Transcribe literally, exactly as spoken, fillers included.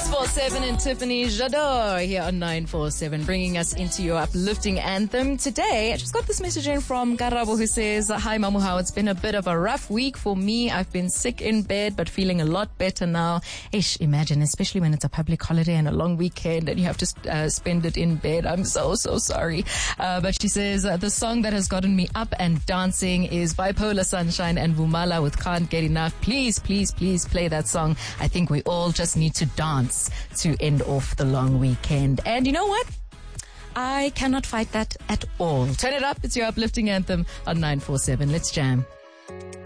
six four seven and Tiffany Jadot here on nine four seven, bringing us into your uplifting anthem. Today, I just got this message in from Karabo who says, hi Mamuhao, it's been a bit of a rough week for me. I've been sick in bed, but feeling a lot better now. Ish, imagine, especially when it's a public holiday and a long weekend and you have to uh, spend it in bed. I'm so, so sorry. Uh, but she says, uh, the song that has gotten me up and dancing is Bipolar Sunshine and Vumala with Can't Get Enough. Please, please, please play that song. I think we all just need to dance to end off the long weekend. And you know what? I cannot fight that at all. Turn it up. It's your uplifting anthem on nine four seven. Let's jam.